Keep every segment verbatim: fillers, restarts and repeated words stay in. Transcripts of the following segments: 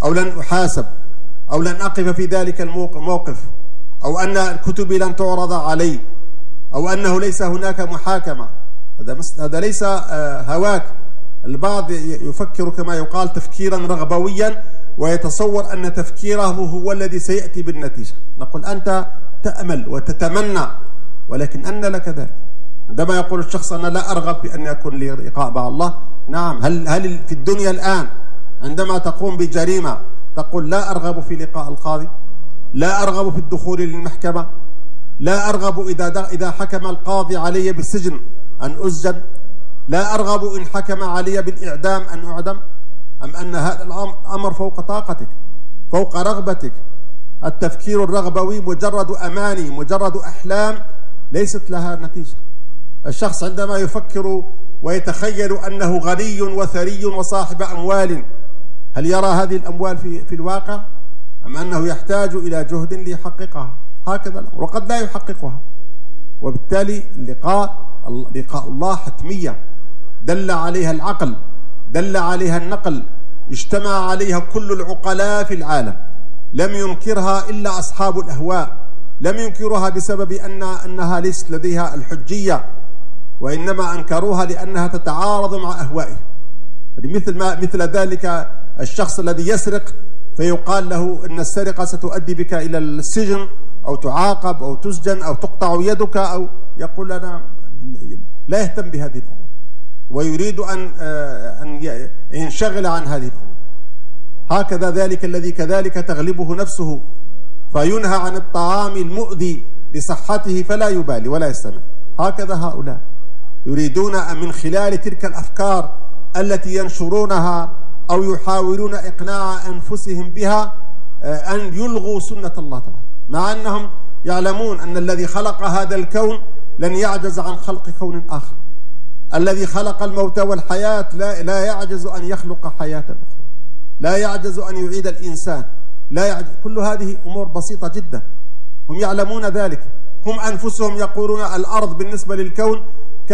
أو لن أحاسب أو لن أقف في ذلك الموقف، أو أن كتبي لن تعرض علي، أو أنه ليس هناك محاكمة. هذا هذا ليس هواك. البعض يفكر كما يقال تفكيرا رغبويا ويتصور أن تفكيره هو الذي سيأتي بالنتيجة. نقول أنت تأمل وتتمنى، ولكن أن لك ذلك. عندما يقول الشخص أنا لا أرغب في أن يكون لي لقاء مع الله، نعم. هل هل في الدنيا الآن عندما تقوم بجريمة تقول لا أرغب في لقاء القاضي، لا أرغب في الدخول للمحكمة، لا أرغب إذا إذا حكم القاضي علي بالسجن أن أسجن، لا أرغب إن حكم علي بالإعدام أن أعدم؟ أم أن هذا الأمر فوق طاقتك، فوق رغبتك؟ التفكير الرغبوي مجرد أماني، مجرد أحلام ليست لها نتيجة. الشخص عندما يفكر ويتخيل أنه غني وثري وصاحب أموال، هل يرى هذه الأموال في في الواقع؟ أم أنه يحتاج إلى جهد ليحققها؟ هكذا الأمر، وقد لا يحققها. وبالتالي اللقاء لقاء الله حتمية، دل عليها العقل، دل عليها النقل، اجتمع عليها كل العقلاء في العالم، لم ينكرها إلا أصحاب الأهواء، لم ينكرها بسبب أن أنها ليست لديها الحجية، وإنما أنكروها لأنها تتعارض مع أهوائهم. مثل ما مثل ذلك الشخص الذي يسرق فيقال له أن السرقة ستؤدي بك إلى السجن أو تعاقب أو تسجن أو تقطع يدك، أو يقول أنا لا يهتم بهذه الأمور ويريد أن أن ينشغل عن هذه الأمور. هكذا ذلك الذي كذلك تغلبه نفسه فينهى عن الطعام المؤذي لصحته فلا يبالي ولا يستمع. هكذا هؤلاء يريدون من خلال تلك الأفكار التي ينشرونها أو يحاولون إقناع أنفسهم بها أن يلغوا سنة الله تعالى، مع أنهم يعلمون أن الذي خلق هذا الكون لن يعجز عن خلق كون آخر. الذي خلق الموت والحياة لا, لا يعجز أن يخلق حياة أخرى، لا يعجز أن يعيد الإنسان، لا يعجز. كل هذه أمور بسيطة جدا، هم يعلمون ذلك. هم أنفسهم يقولون الأرض بالنسبة للكون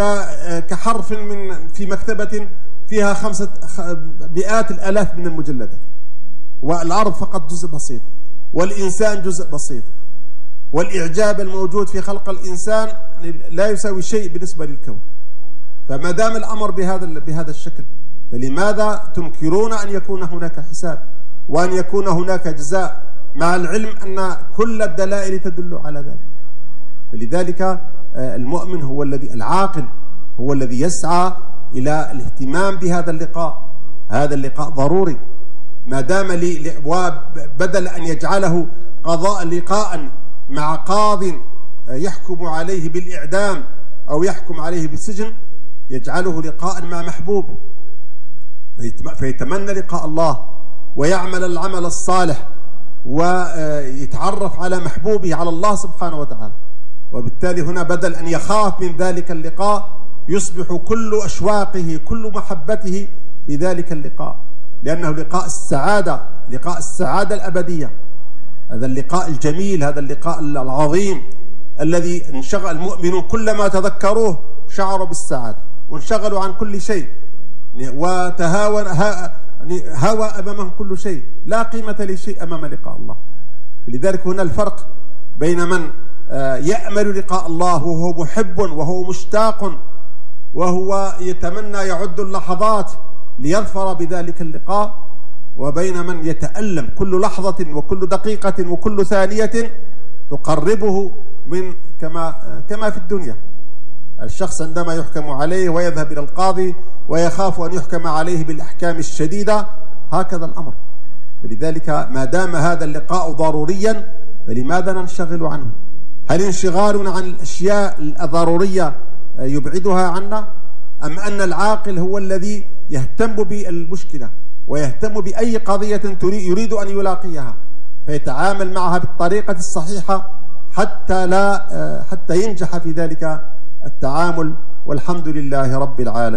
كحرف من في مكتبة فيها خمسة مئات الآلاف من المجلدات، والأرض فقط جزء بسيط، والإنسان جزء بسيط، والإعجاب الموجود في خلق الإنسان لا يساوي شيء بالنسبة للكون. فما دام الأمر بهذا بهذا الشكل، فلماذا تنكرون أن يكون هناك حساب وأن يكون هناك جزاء، مع العلم أن كل الدلائل تدل على ذلك؟ فلذلك المؤمن هو الذي العاقل هو الذي يسعى إلى الاهتمام بهذا اللقاء. هذا اللقاء ضروري، ما دام لي بدل أن يجعله قضاء لقاء مع قاض يحكم عليه بالإعدام أو يحكم عليه بالسجن، يجعله لقاء مع محبوب، فيتمنى لقاء الله ويعمل العمل الصالح ويتعرف على محبوبه على الله سبحانه وتعالى. وبالتالي هنا بدل أن يخاف من ذلك اللقاء يصبح كل أشواقه كل محبته في ذلك اللقاء، لأنه لقاء السعادة، لقاء السعادة الأبدية. هذا اللقاء الجميل، هذا اللقاء العظيم الذي انشغل المؤمنون كلما تذكروه شعروا بالسعادة وانشغلوا عن كل شيء، وتهاون هوى أمامهم كل شيء، لا قيمة لشيء أمام لقاء الله. لذلك هنا الفرق بين من يأمل لقاء الله وهو محب وهو مشتاق وهو يتمنى يعد اللحظات ليظفر بذلك اللقاء، وبين من يتألم كل لحظة وكل دقيقة وكل ثانية تقربه من كما كما في الدنيا. الشخص عندما يحكم عليه ويذهب إلى القاضي ويخاف أن يحكم عليه بالأحكام الشديدة، هكذا الأمر. فلذلك ما دام هذا اللقاء ضروريا فلماذا ننشغل عنه؟ هل انشغالنا عن الأشياء الضرورية يبعدها عنا، أم أن العاقل هو الذي يهتم بالمشكلة ويهتم بأي قضية يريد أن يلاقيها فيتعامل معها بالطريقة الصحيحة حتى لا حتى ينجح في ذلك التعامل؟ والحمد لله رب العالمين.